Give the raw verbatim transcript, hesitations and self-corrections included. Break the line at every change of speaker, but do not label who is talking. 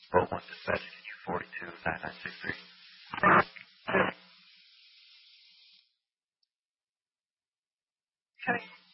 Boat one dispatch, can you forty-two nine nine six three?
Okay.